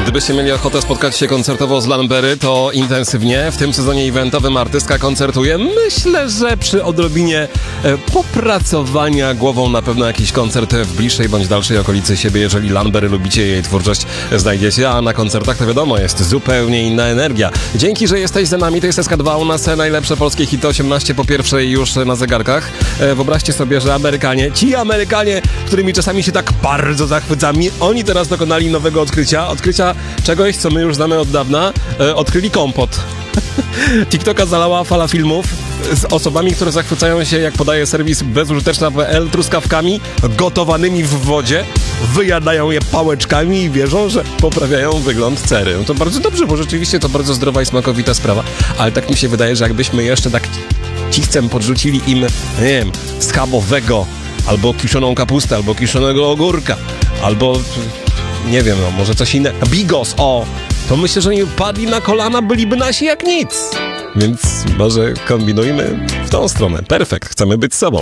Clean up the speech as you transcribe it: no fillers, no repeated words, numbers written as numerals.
Gdybyście mieli ochotę spotkać się koncertowo z Lanbery, to intensywnie. W tym sezonie eventowym artystka koncertuje. Myślę, że przy odrobinie popracowania głową na pewno jakiś koncert w bliższej bądź dalszej okolicy siebie. Jeżeli Lanbery lubicie, jej twórczość znajdziecie, a na koncertach to wiadomo, jest zupełnie inna energia. Dzięki, że jesteś za nami. To jest SK2, u nas najlepsze polskie hity 18 po pierwszej już na zegarkach. Wyobraźcie sobie, że ci Amerykanie, którymi czasami się tak bardzo zachwycamy, oni teraz dokonali nowego odkrycia czegoś, co my już znamy od dawna. Odkryli kompot. TikToka zalała fala filmów z osobami, które zachwycają się, jak podaje serwis bezużyteczna.pl, truskawkami gotowanymi w wodzie, wyjadają je pałeczkami i wierzą, że poprawiają wygląd cery. No to bardzo dobrze, bo rzeczywiście to bardzo zdrowa i smakowita sprawa, ale tak mi się wydaje, że jakbyśmy jeszcze tak cichcem podrzucili im, nie wiem, schabowego, albo kiszoną kapustę, albo kiszonego ogórka, albo nie wiem, no może coś innego, bigos, to myślę, że oni padli na kolana, byliby nasi jak nic. Więc może kombinujmy w tą stronę. Perfekt, chcemy być sobą.